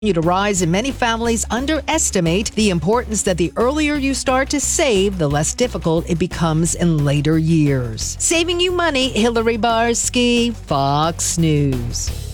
To rise, and many families underestimate the importance that the earlier you start to save, the less difficult it becomes in later years. Saving you money, Hillary Barsky, Fox News.